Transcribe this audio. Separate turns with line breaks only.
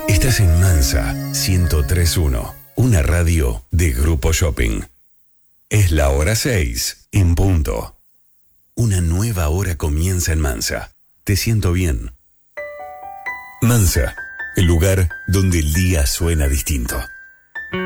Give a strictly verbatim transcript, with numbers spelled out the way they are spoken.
Estás en Mansa ciento tres punto uno, una radio de Grupo Shopping. Es la hora seis, en punto. Una nueva hora comienza en Mansa. Te siento bien. Mansa, el lugar donde el día suena distinto.